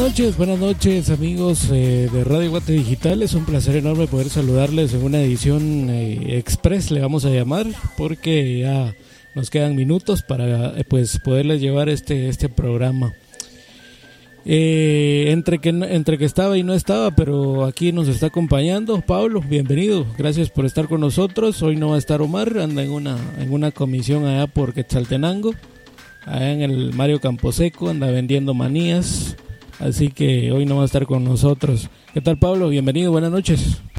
Buenas noches amigos de Radio Guate Digital. Es un placer enorme poder saludarles en una edición express, le vamos a llamar, porque ya nos quedan minutos para pues poderles llevar este programa. Entre que estaba y no estaba, pero aquí nos está acompañando Pablo. Bienvenido, gracias por estar con nosotros. Hoy no va a estar Omar, anda en una comisión allá por Quetzaltenango, allá en el Mario Camposeco, anda vendiendo manías, así que hoy no va a estar con nosotros. ¿Qué tal, Pablo? Bienvenido, buenas noches.